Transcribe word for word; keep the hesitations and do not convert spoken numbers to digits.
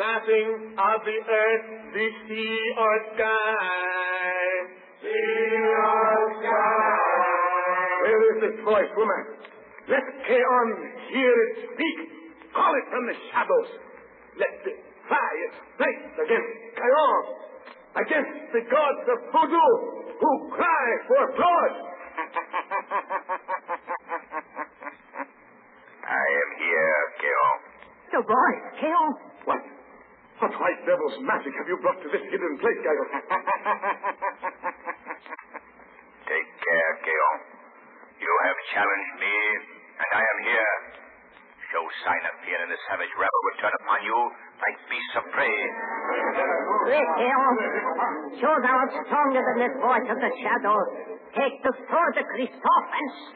nothing of the earth, the sea or sky. Sea or sky. Where is this voice, woman? Let Chaon hear it speak. Call it from the shadows. Let it fly its flames against Chaon, against the gods of voodoo who cry for blood. I am here, Chaon. The voice, Chaon. What? What white devil's magic have you brought to this hidden place, Chaon? Take care, Chaon. You have challenged me, and I am here. Show sign of fear, and the savage rabble will turn upon you like beasts of prey. Wait, Chaon. Show thou art stronger than this voice of the shadows. Take the sword of Christophe and